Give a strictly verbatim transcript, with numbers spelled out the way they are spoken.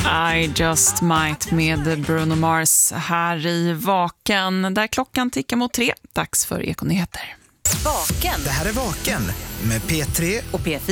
I just might med Bruno Mars här i Vaken, där klockan tickar mot tre. Dags för Ekonyheter. Vaken. Det här är Vaken med P tre och P fyra.